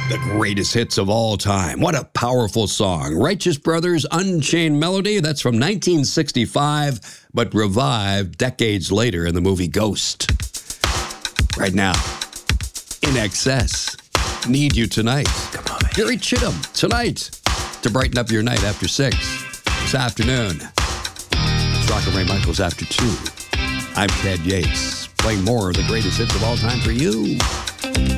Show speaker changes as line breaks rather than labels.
The greatest hits of all time. What a powerful song. Righteous Brothers, Unchained Melody. That's from 1965, but revived decades later in the movie Ghost. Right now, In Excess. Need You Tonight. Come on, Gary Chittum, tonight, to brighten up your night after 6. This afternoon, it's Rock and Ray Michaels after 2. I'm Ted Yates, playing more of the greatest hits of all time for you.